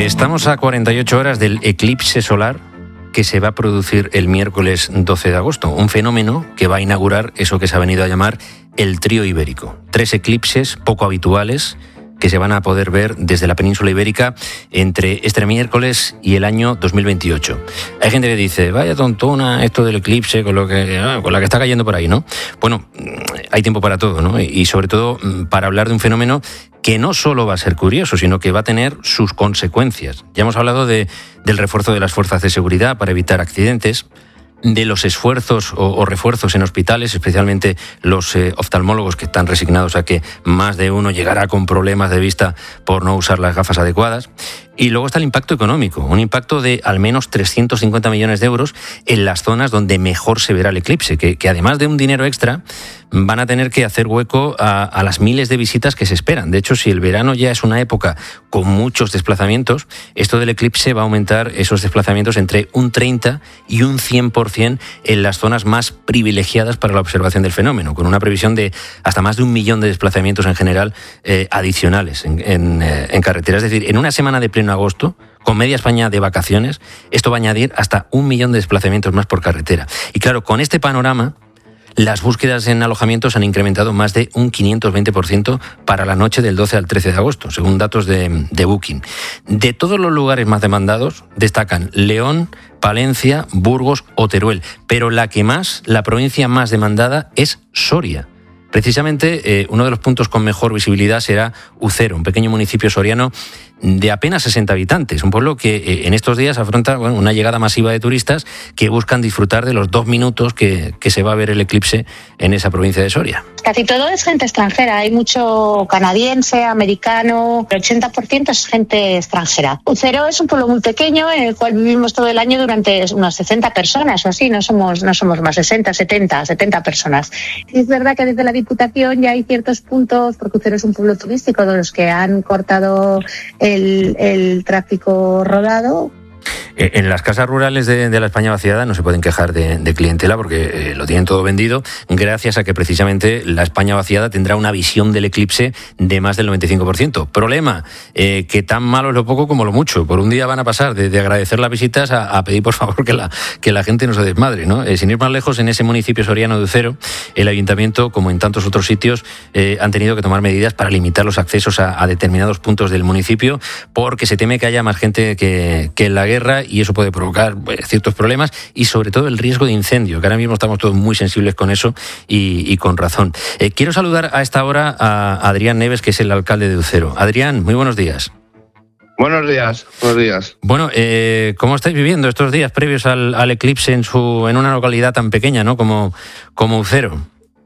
Estamos a 48 horas del eclipse solar que se va a producir el miércoles 12 de agosto, un fenómeno que va a inaugurar eso que se ha venido a llamar el trío ibérico. 3 eclipses poco habituales que se van a poder ver desde la península ibérica entre este miércoles y el año 2028. Hay gente que dice, vaya tontona esto del eclipse con la que está cayendo por ahí, ¿no? Bueno, hay tiempo para todo, ¿no? Y sobre todo para hablar de un fenómeno que no solo va a ser curioso, sino que va a tener sus consecuencias. Ya hemos hablado del refuerzo de las fuerzas de seguridad para evitar accidentes, de los esfuerzos o refuerzos en hospitales, especialmente los oftalmólogos que están resignados a que más de uno llegará con problemas de vista por no usar las gafas adecuadas. Y luego está el impacto económico, un impacto de al menos 350 millones de euros en las zonas donde mejor se verá el eclipse, que además de un dinero extra, van a tener que hacer hueco a las miles de visitas que se esperan. De hecho, si el verano ya es una época con muchos desplazamientos, esto del eclipse va a aumentar esos desplazamientos entre un 30 y un 100% en las zonas más privilegiadas para la observación del fenómeno, con una previsión de hasta más de 1 millón de desplazamientos en general adicionales en carretera. Es decir, en una semana de pleno agosto, con media España de vacaciones, esto va a añadir hasta 1 millón de desplazamientos más por carretera. Y claro, con este panorama, las búsquedas en alojamientos han incrementado más de un 520% para la noche del 12 al 13 de agosto, según datos de Booking. De todos los lugares más demandados, destacan León, Palencia, Burgos o Teruel, pero la provincia más demandada es Soria. Precisamente uno de los puntos con mejor visibilidad será Ucero, un pequeño municipio soriano de apenas 60 habitantes, un pueblo que en estos días afronta una llegada masiva de turistas que buscan disfrutar de los 2 minutos que se va a ver el eclipse en esa provincia de Soria. Casi todo es gente extranjera, hay mucho canadiense, americano, el 80% es gente extranjera. Ucero es un pueblo muy pequeño en el cual vivimos todo el año durante unas 60 personas o así, no somos más 70 personas. Es verdad que desde la Diputación ya hay ciertos puntos, porque Ucero es un pueblo turístico, de los que han cortado el tráfico rodado. En las casas rurales de la España vaciada no se pueden quejar de clientela porque lo tienen todo vendido, gracias a que precisamente la España vaciada tendrá una visión del eclipse de más del 95%. Problema, que tan malo es lo poco como lo mucho. Por un día van a pasar de agradecer las visitas a pedir por favor que la gente no se desmadre, ¿no? Sin ir más lejos, en ese municipio soriano de Ucero, el ayuntamiento, como en tantos otros sitios, han tenido que tomar medidas para limitar los accesos a determinados puntos del municipio, porque se teme que haya más gente que en la guerra, y eso puede provocar ciertos problemas y sobre todo el riesgo de incendio, que ahora mismo estamos todos muy sensibles con eso y con razón. Quiero saludar a esta hora a Adrián Neves, que es el alcalde de Ucero. Adrián, muy buenos días. Buenos días. Bueno, ¿cómo estáis viviendo estos días previos al eclipse en una localidad tan pequeña, ¿no?, como Ucero?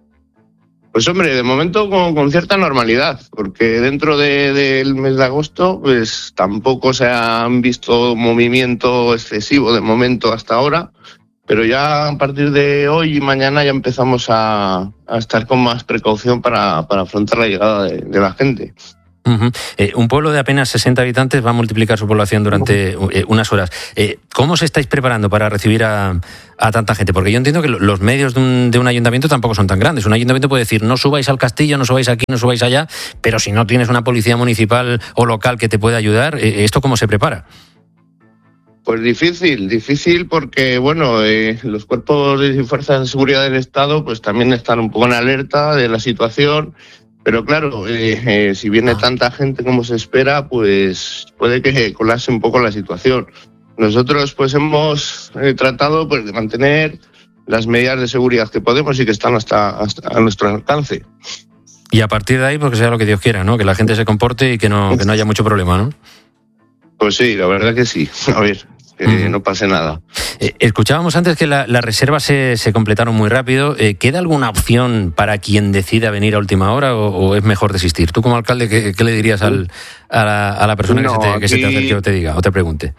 Pues hombre, de momento con cierta normalidad, porque dentro del mes de agosto pues tampoco se han visto movimiento excesivo de momento hasta ahora, pero ya a partir de hoy y mañana ya empezamos a estar con más precaución para afrontar la llegada de la gente. Uh-huh. Un pueblo de apenas 60 habitantes va a multiplicar su población durante unas horas. ¿Cómo se estáis preparando para recibir a tanta gente? Porque yo entiendo que los medios de un ayuntamiento tampoco son tan grandes. Un ayuntamiento puede decir, no subáis al castillo, no subáis aquí, no subáis allá, pero si no tienes una policía municipal o local que te pueda ayudar, ¿esto cómo se prepara? Pues difícil porque, los cuerpos y fuerzas de seguridad del Estado pues también están un poco en alerta de la situación. Pero claro, si viene tanta gente como se espera, pues puede que colapse un poco la situación. Nosotros pues hemos tratado pues de mantener las medidas de seguridad que podemos y que están hasta a nuestro alcance. Y a partir de ahí, pues que sea lo que Dios quiera, ¿no? Que la gente se comporte y que no haya mucho problema, ¿no? Pues sí, la verdad que sí. A ver, que no pase nada. Escuchábamos antes que las reservas se completaron muy rápido. ¿Queda alguna opción para quien decida venir a última hora o es mejor desistir? Tú como alcalde, ¿qué le dirías a la persona que se te acerque o te diga o te pregunte?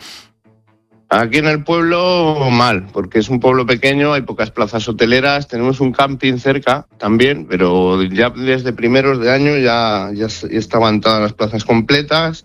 Aquí en el pueblo mal, porque es un pueblo pequeño, hay pocas plazas hoteleras, tenemos un camping cerca también, pero ya desde primeros de año ya estaban todas las plazas completas.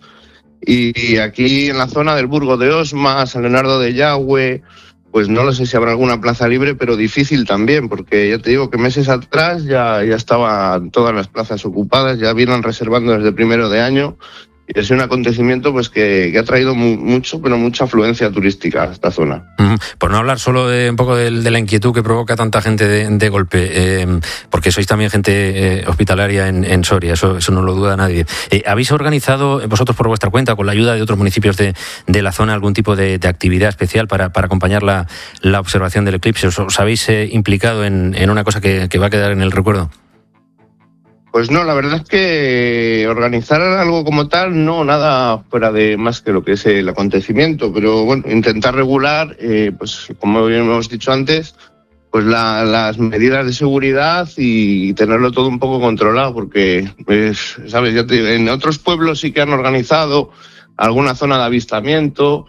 Y aquí en la zona del Burgo de Osma, San Leonardo de Yagüe, pues no lo sé si habrá alguna plaza libre, pero difícil también, porque ya te digo que meses atrás ya estaban todas las plazas ocupadas, ya vienen reservando desde primero de año y es un acontecimiento pues que ha traído mucha afluencia turística a esta zona. Por no hablar solo de un poco de la inquietud que provoca tanta gente de golpe, porque sois también gente hospitalaria en Soria, eso no lo duda nadie. ¿Habéis organizado vosotros por vuestra cuenta, con la ayuda de otros municipios de la zona, algún tipo de actividad especial para acompañar la observación del eclipse? ¿Os habéis implicado en una cosa que va a quedar en el recuerdo? Pues no, la verdad es que organizar algo como tal, no, nada fuera de más que lo que es el acontecimiento, pero bueno, intentar regular, pues como hemos dicho antes, pues las medidas de seguridad y tenerlo todo un poco controlado, porque, pues, sabes, ya te digo, en otros pueblos sí que han organizado alguna zona de avistamiento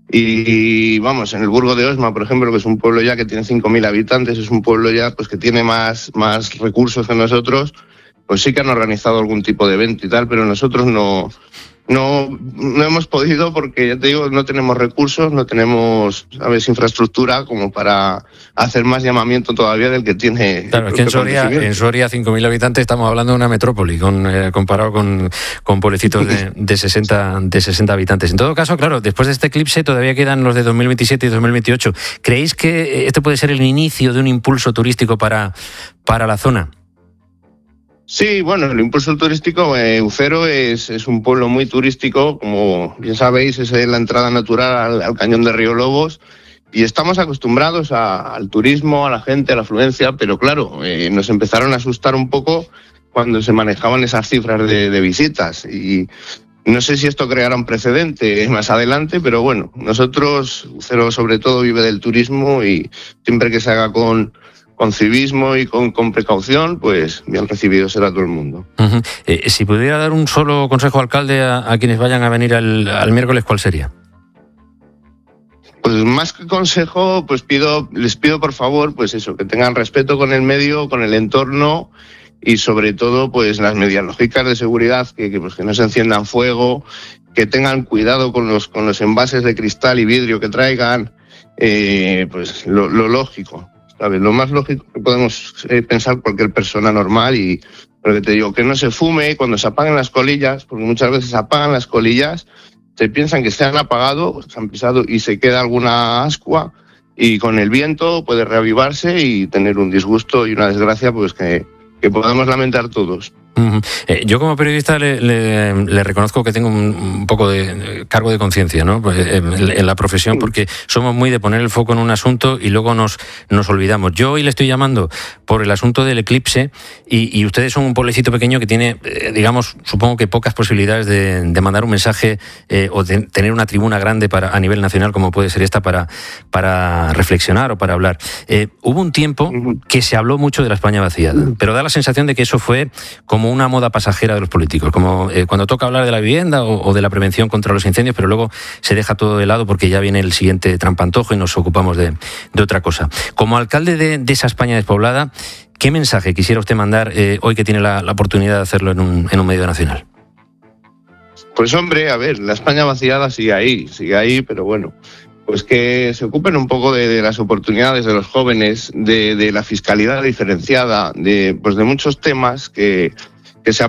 y vamos, en el Burgo de Osma, por ejemplo, que es un pueblo ya que tiene 5.000 habitantes, es un pueblo ya pues que tiene más recursos que nosotros, pues sí que han organizado algún tipo de evento y tal, pero nosotros no hemos podido porque, ya te digo, no tenemos recursos, no tenemos, ¿sabes?, infraestructura como para hacer más llamamiento todavía del que tiene. Claro, es que en Soria 5.000 habitantes, estamos hablando de una metrópoli comparado con pueblecitos de 60 habitantes. En todo caso, claro, después de este eclipse todavía quedan los de 2027 y 2028. ¿Creéis que este puede ser el inicio de un impulso turístico para la zona? Sí, bueno, el impulso turístico, Ucero es un pueblo muy turístico, como bien sabéis, es la entrada natural al cañón de Río Lobos, y estamos acostumbrados al turismo, a la gente, a la afluencia, pero claro, nos empezaron a asustar un poco cuando se manejaban esas cifras de visitas, y no sé si esto creará un precedente más adelante, pero bueno, nosotros, Ucero sobre todo vive del turismo, y siempre que se haga con civismo y con precaución, pues bien recibido será todo el mundo. Uh-huh. Si pudiera dar un solo consejo, alcalde, a quienes vayan a venir al miércoles, ¿cuál sería? Pues más que consejo, pues les pido por favor, pues eso, que tengan respeto con el medio, con el entorno y sobre todo, pues las medidas lógicas de seguridad, que no se enciendan fuego, que tengan cuidado con los envases de cristal y vidrio que traigan, pues lo lógico. ¿Sabes? Lo más lógico que podemos pensar cualquier persona normal, y lo que te digo, que no se fume cuando se apaguen las colillas, porque muchas veces se apagan las colillas, se piensan que se han apagado, se han pisado y se queda alguna ascua, y con el viento puede reavivarse y tener un disgusto y una desgracia pues que podamos lamentar todos. Uh-huh. Yo como periodista le reconozco que tengo un poco de cargo de conciencia, ¿no?, en la profesión, porque somos muy de poner el foco en un asunto y luego nos olvidamos. Yo hoy le estoy llamando por el asunto del eclipse y ustedes son un pueblecito pequeño que tiene, digamos, supongo que pocas posibilidades de mandar un mensaje o de tener una tribuna grande a nivel nacional como puede ser esta para reflexionar o para hablar. Hubo un tiempo que se habló mucho de la España vaciada, pero da la sensación de que eso fue como una moda pasajera de los políticos, como cuando toca hablar de la vivienda o de la prevención contra los incendios, pero luego se deja todo de lado porque ya viene el siguiente trampantojo y nos ocupamos de otra cosa. Como alcalde de esa España despoblada, ¿qué mensaje quisiera usted mandar hoy que tiene la oportunidad de hacerlo en un medio nacional? Pues hombre, a ver, la España vaciada sigue ahí, pero bueno, pues que se ocupen un poco de las oportunidades de los jóvenes, de la fiscalidad diferenciada, de muchos temas que se